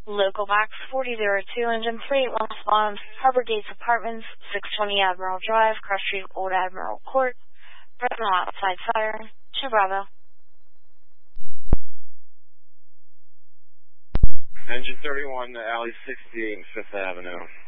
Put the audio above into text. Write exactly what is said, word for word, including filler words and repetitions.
Local box forty oh two, engine plate, one spawn, Harbor Gates Apartments, six twenty Admiral Drive, Cross Street, Old Admiral Court, personal outside fire, to Bravo. Engine thirty-one, Alley sixty-eight, Fifth Avenue.